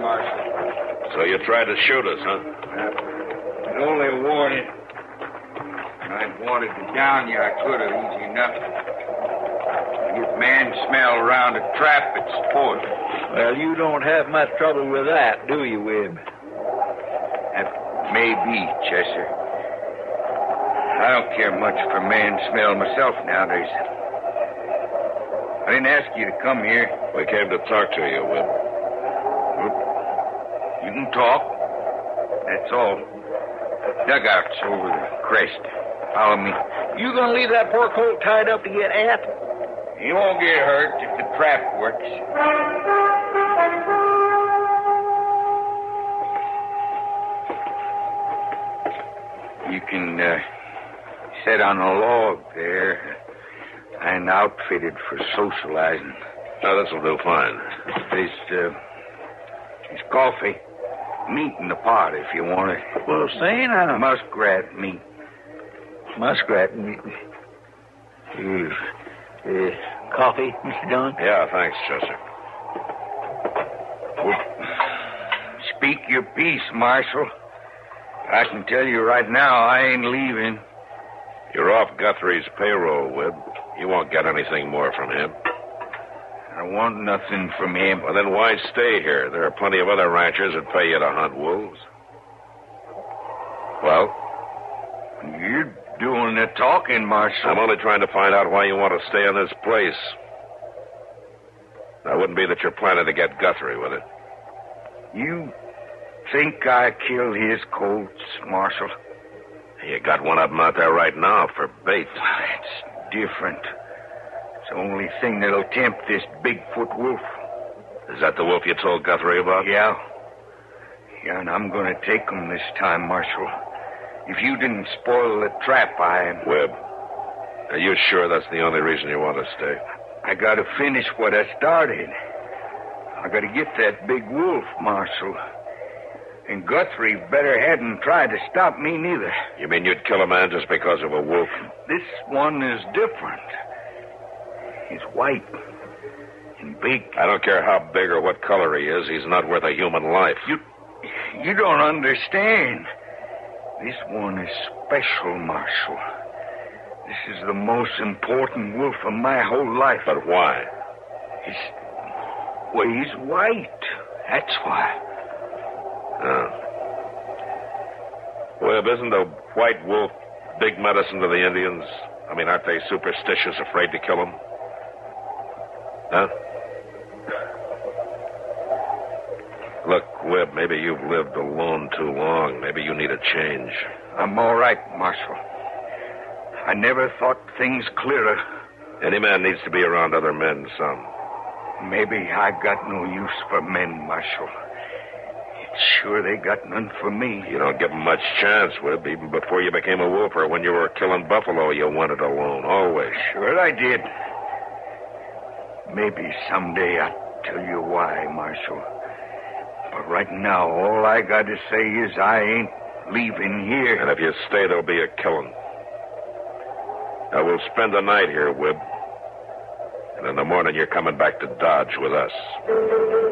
Marshal. So you tried to shoot us, huh? It's only a warning. If I'd wanted to down you, I could have easy enough. Get man smell around a trap, it's sport. Well, you don't have much trouble with that, do you, Webb? That may be, Chester. I don't care much for man smell myself nowadays. I didn't ask you to come here. We came to talk to you, Webb. You can talk. That's all. Dugout's over the crest. Follow me. You gonna leave that poor colt tied up to get at? He won't get hurt if the trap works. You can sit on a log there. I'm outfitted for socializing. Oh, this'll do fine. There's coffee. Meat in the pot if you want it. Well, saying Muskrat meat. Muskrat meat. Coffee, Mr. John? Yeah, thanks, Chester. Well, speak your piece, Marshal. I can tell you right now, I ain't leaving. You're off Guthrie's payroll, Webb. You won't get anything more from him. I want nothing from him. Well, then why stay here? There are plenty of other ranchers that pay you to hunt wolves. Well? You're doing the talking, Marshal. I'm only trying to find out why you want to stay in this place. That wouldn't be that you're planning to get Guthrie with it. You think I killed his colts, Marshal? You got one of them out there right now for bait. It's different. It's the only thing that'll tempt this Bigfoot wolf. Is that the wolf you told Guthrie about? Yeah. Yeah, and I'm going to take him this time, Marshal. If you didn't spoil the trap, Webb, are you sure that's the only reason you want to stay? I got to finish what I started. I got to get that big wolf, Marshal. And Guthrie better hadn't tried to stop me neither. You mean you'd kill a man just because of a wolf? This one is different. He's white and big. I don't care how big or what color he is. He's not worth a human life. You don't understand. This one is special, Marshal. This is the most important wolf of my whole life. But why? He's white. That's why. Oh. Webb, isn't a white wolf big medicine to the Indians? I mean, aren't they superstitious, afraid to kill him? Huh? Look, Webb, maybe you've lived alone too long. Maybe you need a change. I'm all right, Marshal. I never thought things clearer. Any man needs to be around other men some. Maybe I got no use for men, Marshal. It's sure they got none for me. You don't give them much chance, Webb. Even before you became a wolfer, when you were killing buffalo, you wanted alone, always. Sure I did. Maybe someday I'll tell you why, Marshal. But right now, all I got to say is I ain't leaving here. And if you stay, there'll be a killing. Now, we'll spend the night here, Webb. And in the morning, you're coming back to Dodge with us.